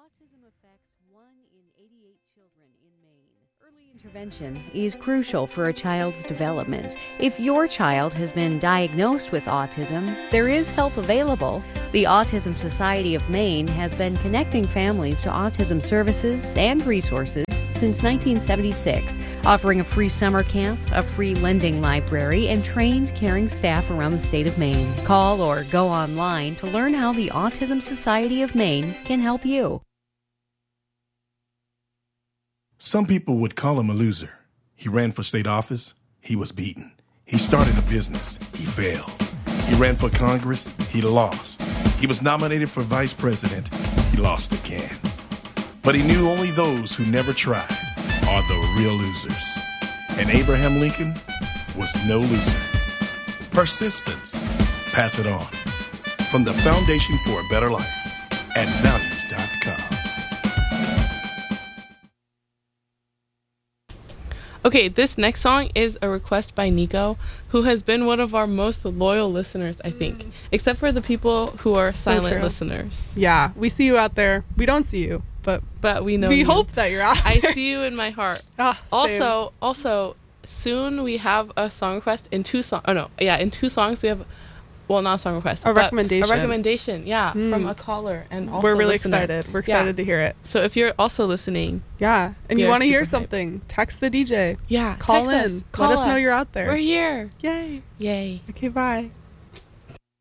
Autism affects 1 in 88 children in Maine. Early intervention is crucial for a child's development. If your child has been diagnosed with autism, there is help available. The Autism Society of Maine has been connecting families to autism services and resources since 1976, offering a free summer camp, a free lending library, and trained caring staff around the state of Maine. Call or go online to learn how the Autism Society of Maine can help you. Some people would call him a loser. He ran for state office. He was beaten. He started a business. He failed. He ran for Congress. He lost. He was nominated for vice president. He lost again. But he knew only those who never tried are the real losers. And Abraham Lincoln was no loser. Persistence. Pass it on. From the Foundation for a Better Life at values.com. Okay, this next song is a request by Nico, who has been one of our most loyal listeners, I think, except for the people who are silent listeners. Yeah, we see you out there. We don't see you, but we know we you. hope that you're out there. I see you in my heart. Same. Also, soon we have a song request in 2 songs. Oh no, yeah, in 2 songs we have. Well, not a song request. A recommendation. A recommendation, yeah, from a caller. And also we're really listener. excited. We're excited to hear it. So if you're also listening. Yeah. And you want to hear something, text the DJ. Yeah. Call text in. Us. Call Let us know you're out there. We're here. Yay. Yay. Okay, bye.